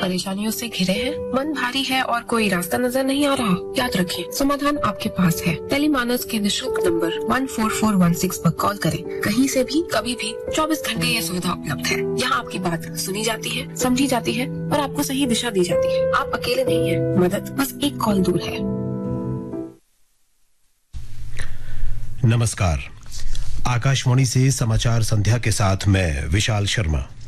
परेशानियों से घिरे हैं, मन भारी है और कोई रास्ता नजर नहीं आ रहा? याद रखें, समाधान आपके पास है। टेलीमानस के निःशुल्क नंबर 14416 पर कॉल करें। कहीं से भी, कभी भी, 24 घंटे ये सुविधा उपलब्ध है। यहाँ आपकी बात सुनी जाती है, समझी जाती है और आपको सही दिशा दी जाती है। आप अकेले नहीं हैं, मदद बस एक कॉल दूर है। नमस्कार, आकाशवाणी से समाचार संध्या के साथ मैं विशाल शर्मा।